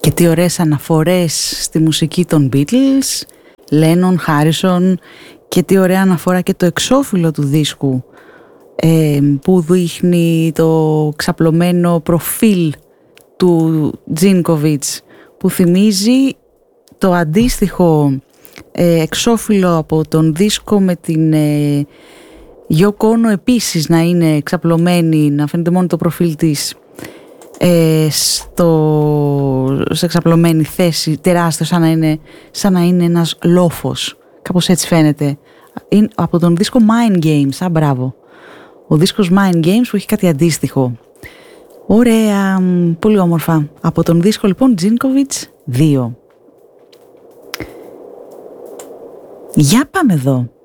Και τι ωραίες αναφορές στη μουσική των Beatles, Lennon, Harrison, και τι ωραία αναφορά και το εξώφυλλο του δίσκου που δείχνει το ξαπλωμένο προφίλ του Τζίνκοβιτς, που θυμίζει το αντίστοιχο εξώφυλλο από τον δίσκο με την Yoko Ono επίσης να είναι ξαπλωμένη, να φαίνεται μόνο το προφίλ της σε ξαπλωμένη θέση, τεράστιο, σαν να είναι ένας λόφος, κάπως έτσι φαίνεται. Είναι από τον δίσκο Mind Games, μπράβο, ο δίσκος Mind Games που έχει κάτι αντίστοιχο. Ωραία, πολύ όμορφα. Από τον δίσκο λοιπόν Τζίνκοβιτς 2. Για πάμε εδώ.